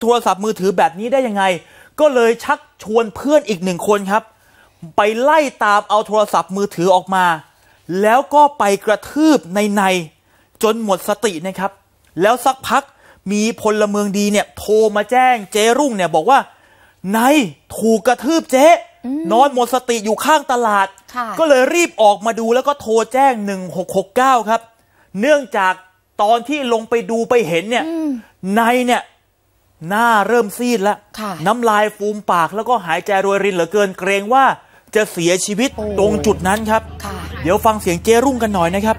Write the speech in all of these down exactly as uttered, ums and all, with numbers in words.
โทรศัพท์มือถือแบบนี้ได้ยังไงก็เลยชักชวนเพื่อนอีกหนึ่งคนครับไปไล่ตามเอาโทรศัพท์มือถือออกมาแล้วก็ไปกระทืบในในจนหมดสตินะครับแล้วสักพักมีพลเมืองดีเนี่ยโทรมาแจ้งเจ๊รุ่งเนี่ยบอกว่านายถูกกระทืบเจ๊นอนหมดสติอยู่ข้างตลาดก็เลยรีบออกมาดูแล้วก็โทรแจ้งหนึ่งหกหกเก้าครับเนื่องจากตอนที่ลงไปดูไปเห็นเนี่ยนายเนี่ยหน้าเริ่มซีดแล้วน้ำลายฟูมปากแล้วก็หายใจรวยรินเหลือเกินเกรงว่าจะเสียชีวิตตรงจุดนั้นครับเดี๋ยวฟังเสียงเจ๊รุ่งกันหน่อยนะครับ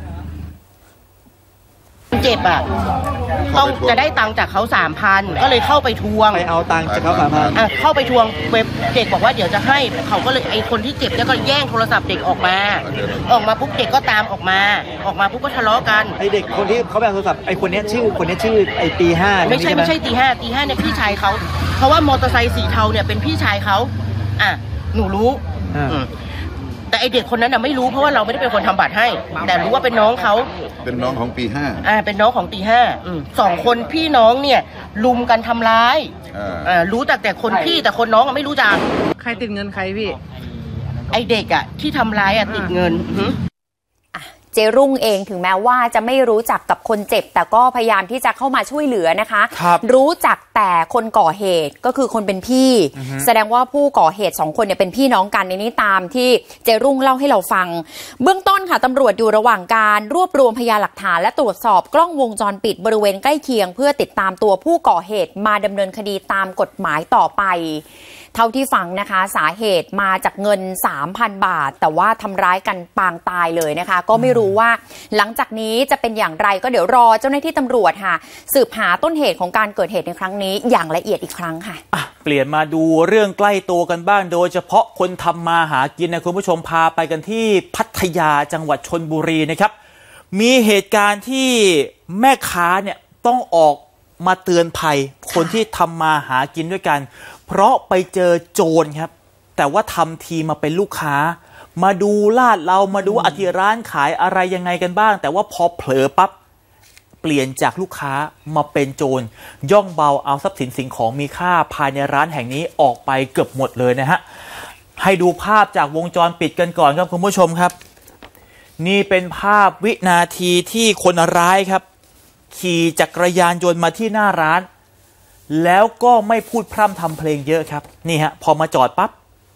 เจ็บอ่ะต้องจะได้ตังค์จากเขาสามพันก็เลยเข้าไปทวงไปเอาตังค์จากเขาสามพันอ่ะเข้าไปทวงเว็บเด็กบอกว่าเดี๋ยวจะให้เขาก็เลยไอ้คนที่เจ็บเนี่ยก็แย่งโทรศัพท์เด็กออกมาออกมาปุ๊บเด็กก็ตามออกมาออกมาปุ๊บก็ทะเลาะกันไอ้เด็กคนที่เขาแบ่งโทรศัพท์ไอ้คนนี้ชื่อคนนี้ชื่อไอ้ตีห้าไม่ใช่ไม่ใช่ตีห้าตีห้าเนี่ยพี่ชายเขาเพราะว่ามอเตอร์ไซค์สีเทาเนี่ยเป็นพี่ชายเขาอ่ะหนูรู้แต่ไอเด็กคนนั้นน่ะไม่รู้เพราะว่าเราไม่ได้เป็นคนทำบัตรให้แต่รู้ว่าเป็นน้องเขาเป็นน้องของปีห้าอ่าเป็นน้องของตีห้าสองคนพี่น้องเนี่ยลุมกันทำร้ายอ่ารู้แต่แต่คนพี่แต่คนน้องไม่รู้จักใครติดเงินใครพี่ไอเด็กอ่ะที่ทำร้ายอ่ะติดเงินเจรุ่งเองถึงแม้ว่าจะไม่รู้จักกับคนเจ็บแต่ก็พยายามที่จะเข้ามาช่วยเหลือนะคะรรู้จักแต่คนก่อเหตุก็คือคนเป็นพี่แสดงว่าผู้ก่อเหตุสองคนเนี่ยเป็นพี่น้องกันในนี้ตามที่เจรุ่งเล่าให้เราฟังเบื้องต้นค่ะตำรวจอยู่ระหว่างการรวบรวมพยานหลักฐานและตรวจสอบกล้องวงจรปิดบริเวณใกล้เคียงเพื่อติดตามตัวผู้ก่อเหตุมาดำเนินคดีตามกฎหมายต่อไปเท่าที่ฟังนะคะสาเหตุมาจากเงิน สามพัน บาทแต่ว่าทำร้ายกันปางตายเลยนะคะก็ไม่รู้ว่าหลังจากนี้จะเป็นอย่างไรก็เดี๋ยวรอเจ้าหน้าที่ตำรวจค่ะสืบหาต้นเหตุของการเกิดเหตุในครั้งนี้อย่างละเอียดอีกครั้งค่ะอ่ะเปลี่ยนมาดูเรื่องใกล้ตัวกันบ้างโดยเฉพาะคนทำมาหากินนะคุณผู้ชมพาไปกันที่พัทยาจังหวัดชลบุรีนะครับมีเหตุการณ์ที่แม่ค้าเนี่ยต้องออกมาเตือนภัยคนที่ทำมาหากินด้วยกันเพราะไปเจอโจรครับแต่ว่าทำทีมาเป็นลูกค้ามาดูลาดเรามาดูว่าที่ร้านขายอะไรยังไงกันบ้างแต่ว่าพอเผลอปั๊บเปลี่ยนจากลูกค้ามาเป็นโจรย่องเบาเอาทรัพย์สินสิ่งของมีค่าภายในร้านแห่งนี้ออกไปเกือบหมดเลยนะฮะให้ดูภาพจากวงจรปิดกันก่อนครับคุณผู้ชมครับนี่เป็นภาพวินาทีที่คนร้ายครับขี่จักรยานยนต์มาที่หน้าร้านแล้วก็ไม่พูดพร่ำทำเพลงเยอะครับนี่ฮะพอมาจอดปั๊บ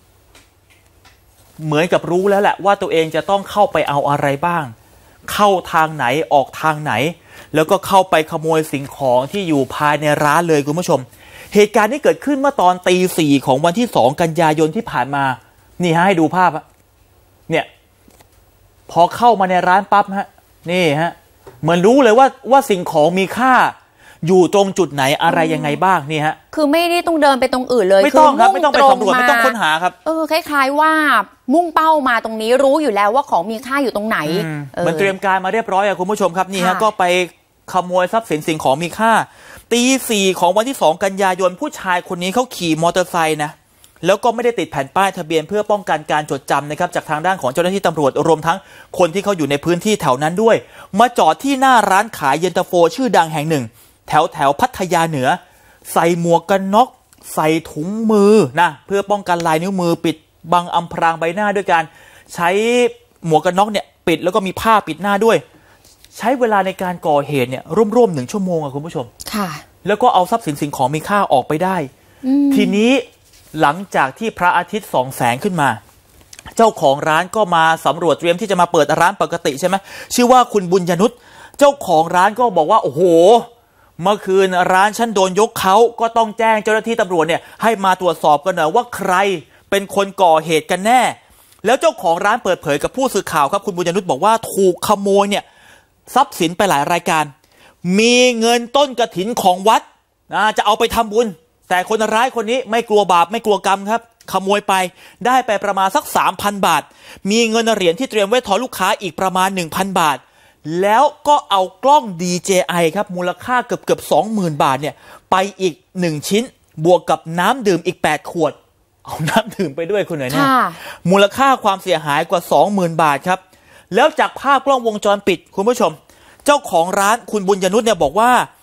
เหมือนกับรู้แล้วแหละว่าตัวเองจะต้องเข้าไปเอาอะไรบ้างเข้าทางไหนออกทางไหนแล้วก็เข้าไปขโมยสิ่งของที่อยู่ภายในร้านเลยคุณผู้ชมเหตุการณ์นี้เกิดขึ้นเมื่อตอนตีสี่ของวันที่สองกันยายนที่ผ่านมานี่ฮะให้ดูภาพฮะเนี่ยพอเข้ามาในร้านปั๊บฮะนี่ฮะเหมือนรู้เลยว่าว่าสิ่งของมีค่าอยู่ตรงจุดไหนอะไรยังไงบ้างนี่ฮะคือไม่ได้ต้องเดินไปตรงอื่นเลยไม่ต้องครับไม่ต้องไปสำรวจไม่ต้องค้นหาครับเออคล้ายๆว่ามุ่งเป้ามาตรงนี้รู้อยู่แล้วว่าของมีค่าอยู่ตรงไหนมันเตรียมการมาเรียบร้อยอะคุณผู้ชมครับนี่ฮะก็ไปขโมยทรัพย์สินสิ่งของมีค่าตีสี่ของวันที่สองกันยายนผู้ชายคนนี้เขาขี่มอเตอร์ไซค์นะแล้วก็ไม่ได้ติดแผ่นป้ายทะเบียนเพื่อป้องกันการจดจำนะครับจากทางด้านของเจ้าหน้าที่ตำรวจรวมทั้งคนที่เขาอยู่ในพื้นที่แถวนั้นด้วยมาจอดที่หน้าร้านขายเย็นตาโฟชื่อดังแห่งหนึ่งแถวแถวพัทยาเหนือใส่หมวกกันน็อกใส่ถุงมือนะเพื่อป้องกันลายนิ้วมือปิดบังอำพรางใบหน้าด้วยการใช้หมวกกันน็อกเนี่ยปิดแล้วก็มีผ้าปิดหน้าด้วยใช้เวลาในการก่อเหตุเนี่ยร่วมๆหนึ่งชั่วโมงอะคุณผู้ชมค่ะแล้วก็เอาทรัพย์สินสิ่งของมีค่าออกไปได้ทีนี้หลังจากที่พระอาทิตย์ส่องแสงขึ้นมาเจ้าของร้านก็มาสำรวจเตรียมที่จะมาเปิดร้านปกติใช่ไหมชื่อว่าคุณบุญยนุชเจ้าของร้านก็บอกว่าโอ้โหเมื่อคืนร้านฉันโดนยกเขาก็ต้องแจ้งเจ้าหน้าที่ตำรวจเนี่ยให้มาตรวจสอบกันหน่อยว่าใครเป็นคนก่อเหตุกันแน่แล้วเจ้าของร้านเปิดเผยกับผู้สื่อข่าวครับคุณบุญยนุชบอกว่าถูกขโมยเนี่ยทรัพย์สินไปหลายรายการมีเงินต้นกฐินของวัดนะจะเอาไปทำบุญแต่คนร้ายคนนี้ไม่กลัวบาปไม่กลัวกรรมครับขโมยไปได้ไปประมาณสัก สามพัน บาทมีเงินเหรียญที่เตรียมไว้ทอนลูกค้าอีกประมาณ หนึ่งพัน บาทแล้วก็เอากล้อง ดี เจ ไอ ครับมูลค่าเกือบๆ สองหมื่น บาทเนี่ยไปอีกหนึ่งชิ้นบวกกับน้ำดื่มอีกแปดขวดเอาน้ำดื่มไปด้วยคุณหน่อยเนี่ยมูลค่าความเสียหายกว่า สองหมื่น บาทครับแล้วจากภาพกล้องวงจรปิดคุณผู้ชมเจ้าของร้านคุณบุญยนุชเนี่ยบอกว่า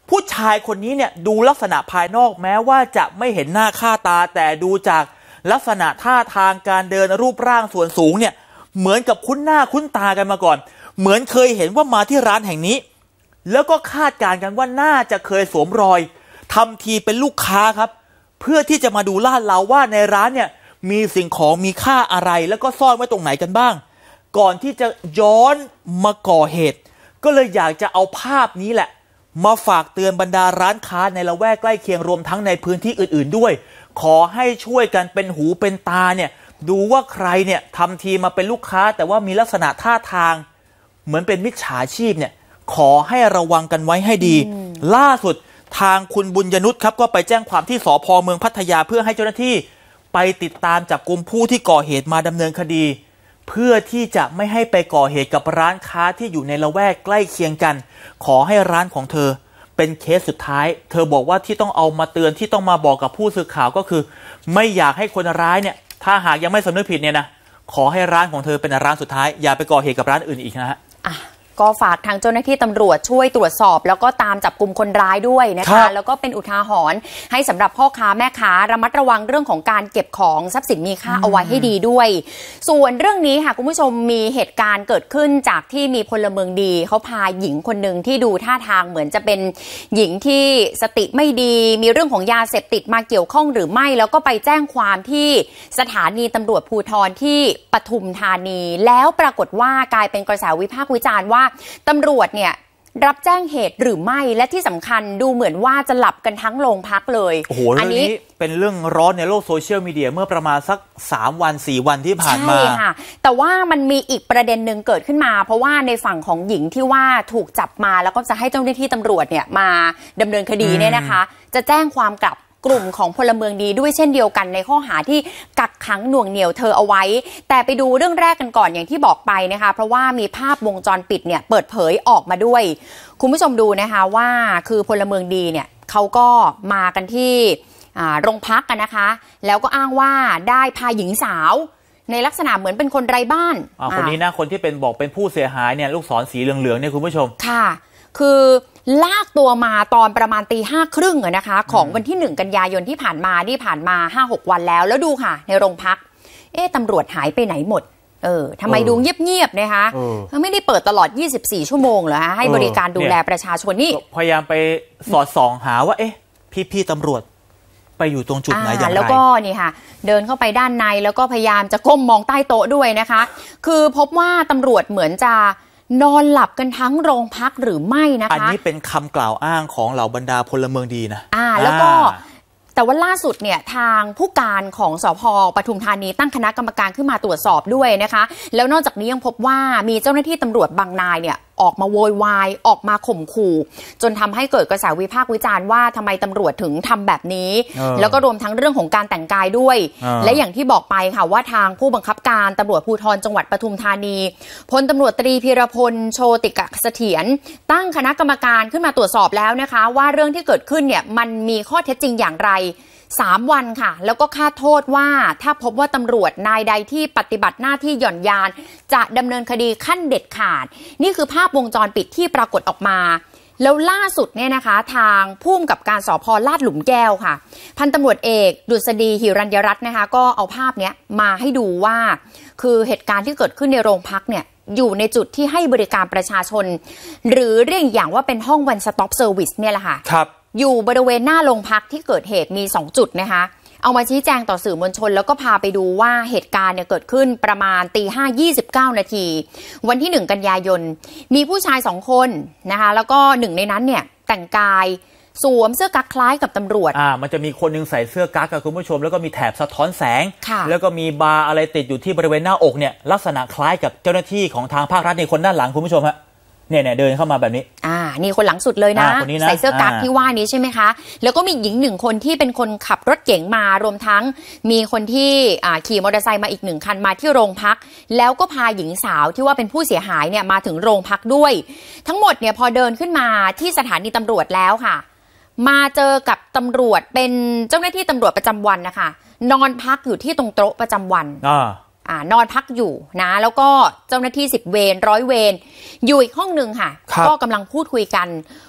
ผู้ชายคนนี้เนี่ยดูลักษณะภายนอกแม้ว่าจะไม่เห็นหน้าค่าตาแต่ดูจากลักษณะท่าทางการเดินรูปร่างส่วนสูงเนี่ยเหมือนกับคุ้นหน้าคุ้นตากันมาก่อนเหมือนเคยเห็นว่ามาที่ร้านแห่งนี้แล้วก็คาดการณ์กันว่าน่าจะเคยสวมรอยทำทีเป็นลูกค้าครับเพื่อที่จะมาดูลาดเราว่าในร้านเนี่ยมีสิ่งของมีค่าอะไรแล้วก็ซ่อนไว้ตรงไหนกันบ้างก่อนที่จะย้อนมาก่อเหตุก็เลยอยากจะเอาภาพนี้แหละมาฝากเตือนบรรดาร้านค้าในละแวกใกล้เคียงรวมทั้งในพื้นที่อื่นๆด้วยขอให้ช่วยกันเป็นหูเป็นตาเนี่ยดูว่าใครเนี่ยทำทีมาเป็นลูกค้าแต่ว่ามีลักษณะท่าทางเหมือนเป็นมิจฉาชีพเนี่ยขอให้ระวังกันไว้ให้ดีล่าสุดทางคุณบุญยนุชครับก็ไปแจ้งความที่สภ.เมืองพัทยาเพื่อให้เจ้าหน้าที่ไปติดตามจับกุมผู้ที่ก่อเหตุมาดำเนินคดีเพื่อที่จะไม่ให้ไปก่อเหตุกับร้านค้าที่อยู่ในละแวกใกล้เคียงกันขอให้ร้านของเธอเป็นเคสสุดท้ายเธอบอกว่าที่ต้องเอามาเตือนที่ต้องมาบอกกับผู้สื่อข่าวก็คือไม่อยากให้คนร้ายเนี่ยถ้าหากยังไม่สำนึกผิดเนี่ยนะขอให้ร้านของเธอเป็นร้านสุดท้ายอย่าไปก่อเหตุกับร้านอื่นอีกนะฮะก็ฝากทางเจ้าหน้าที่ตำรวจช่วยตรวจสอบแล้วก็ตามจับกลุ่มคนร้ายด้วยนะคะแล้วก็เป็นอุทาหรณ์ให้สำหรับพ่อค้าแม่ค้าระมัดระวังเรื่องของการเก็บของทรัพย์สินมีค่าเอาไว้ให้ดีด้วยส่วนเรื่องนี้ค่ะคุณผู้ชมมีเหตุการณ์เกิดขึ้นจากที่มีพลเมืองดีเขาพาหญิงคนหนึ่งที่ดูท่าทางเหมือนจะเป็นหญิงที่สติไม่ดีมีเรื่องของยาเสพติดมาเกี่ยวข้องหรือไม่แล้วก็ไปแจ้งความที่สถานีตำรวจภูธรที่ปทุมธานีแล้วปรากฏว่ากลายเป็นกระแสวิพากษ์วิจารณ์ว่าตำรวจเนี่ยรับแจ้งเหตุหรือไม่และที่สำคัญดูเหมือนว่าจะหลับกันทั้งโรงพักเลยโอ้โหอันนี้เป็นเรื่องร้อนในโลกโซเชียลมีเดียเมื่อประมาณสักสามวันสี่วันที่ผ่านมาใช่ค่ะแต่ว่ามันมีอีกประเด็นหนึ่งเกิดขึ้นมาเพราะว่าในฝั่งของหญิงที่ว่าถูกจับมาแล้วก็จะให้เจ้าหน้าที่ตำรวจเนี่ยมาดำเนินคดีเนี่ยนะคะจะแจ้งความกลับกลุ่มของพลเมืองดีด้วยเช่นเดียวกันในข้อหาที่กักขังหน่วงเหนี่ยวเธอเอาไว้แต่ไปดูเรื่องแรกกันก่อนอย่างที่บอกไปนะคะเพราะว่ามีภาพวงจรปิดเนี่ยเปิดเผยออกมาด้วยคุณผู้ชมดูนะคะว่าคือพลเมืองดีเนี่ยเขาก็มากันที่โรงพักกันนะคะแล้วก็อ้างว่าได้พาหญิงสาวในลักษณะเหมือนเป็นคนไร้บ้านคนนี้นะคนที่เป็นบอกเป็นผู้เสียหายเนี่ยลูกศรสีเหลืองๆเนี่ยคุณผู้ชมค่ะคือลากตัวมาตอนประมาณตีห้าครึ่งนะคะของวันที่หนึ่งกันยายนที่ผ่านมาที่ผ่านมา ห้าหก วันแล้วแล้วดูค่ะในโรงพักเอ๊ะตำรวจหายไปไหนหมดเออทำไมดูเงียบๆนะคะไม่ได้เปิดตลอดยี่สิบสี่ชั่วโมงเหรอฮะให้บริการดูแลประชาชนนี่พยายามไปสอดส่องหาว่าเอ๊ะพี่ๆตำรวจไปอยู่ตรงจุดไหนอย่างไรแล้วก็นี่ค่ะเดินเข้าไปด้านในแล้วก็พยายามจะก้มมองใต้โต๊ะด้วยนะคะคือพบว่าตำรวจเหมือนจะนอนหลับกันทั้งโรงพักหรือไม่นะคะอันนี้เป็นคำกล่าวอ้างของเหล่าบรรดาพลเมืองดีนะอ่าแล้วก็แต่ว่าล่าสุดเนี่ยทางผู้การของสภ.ปทุมธานีตั้งคณะกรรมการขึ้นมาตรวจสอบด้วยนะคะแล้วนอกจากนี้ยังพบว่ามีเจ้าหน้าที่ตำรวจบางนายเนี่ยออกมาโวยวายออกมาข่มขู่จนทำให้เกิดกระแสวิพากษ์วิจารณ์ว่าทำไมตำรวจถึงทำแบบนี้แล้วก็รวมทั้งเรื่องของการแต่งกายด้วยและอย่างที่บอกไปค่ะว่าทางผู้บังคับการตำรวจภูธรจังหวัดปทุมธานีพลตำรวจตรีพีรพลโชติกเสถียรตั้งคณะกรรมการขึ้นมาตรวจสอบแล้วนะคะว่าเรื่องที่เกิดขึ้นเนี่ยมันมีข้อเท็จจริงอย่างไรสามวันค่ะแล้วก็คาดโทษว่าถ้าพบว่าตำรวจนายใดที่ปฏิบัติหน้าที่หย่อนยานจะดำเนินคดีขั้นเด็ดขาดนี่คือภาพวงจรปิดที่ปรากฏออกมาแล้วล่าสุดเนี่ยนะคะทางผู้กำกับการสภ.ลาดหลุมแก้วค่ะพันตำรวจเอกดุษฎีหิรัญยรัตน์นะคะก็เอาภาพนี้มาให้ดูว่าคือเหตุการณ์ที่เกิดขึ้นในโรงพักเนี่ยอยู่ในจุดที่ให้บริการประชาชนหรือเรียกอย่างว่าเป็นห้อง one stop service เนี่ยแหละค่ะครับอยู่บริเวณหน้าโรงพักที่เกิดเหตุมีสองจุดนะคะเอามาชี้แจงต่อสื่อมวลชนแล้วก็พาไปดูว่าเหตุการณ์เนี่ยเกิดขึ้นประมาณตีห้ายี่สิบเก้านาทีวันที่หนึ่งกันยายนมีผู้ชายสองคนนะคะแล้วก็หนึ่งในนั้นเนี่ยแต่งกายสวมเสื้อกั๊กคล้ายกับตำรวจอ่ามันจะมีคนนึงใส่เสื้อกั๊กกับคุณผู้ชมแล้วก็มีแถบสะท้อนแสงแล้วก็มีบาร์อะไรติดอยู่ที่บริเวณหน้าอกเนี่ยลักษณะคล้ายกับเจ้าหน้าที่ของทางภาครัฐในคนด้านหลังคุณผู้ชมฮะเนี่ยเนี่ยเดินเข้ามาแบบนี้อ่านี่คนหลังสุดเลยนะนะใส่เสื้อกั๊กที่ว่านี้ใช่ไหมคะแล้วก็มีหญิงหนึ่งคนที่เป็นคนขับรถเก๋งมารวมทั้งมีคนที่อ่าขี่มอเตอร์ไซค์มาอีกหนึ่งคันมาที่โรงพักแล้วก็พาหญิงสาวที่ว่าเป็นผู้เสียหายเนี่ยมาถึงโรงพักด้วยทั้งหมดเนี่ยพอเดินขึ้นมาที่สถานีตำรวจแล้วค่ะมาเจอกับตำรวจเป็นเจ้าหน้าที่ตำรวจประจำวันนะคะนอนพักอยู่ที่ตรงโต๊ะประจำวันอ่าอ่านอนพักอยู่นะแล้วก็เจ้าหน้าที่สิบเวรร้อยเวรอยู่อีกห้องหนึ่งค่ะก็กำลังพูดคุยกัน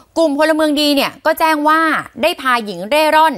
กลุ่มพลเมืองดีเนี่ยก็แจ้งว่าได้พาหญิงเร่ร่อน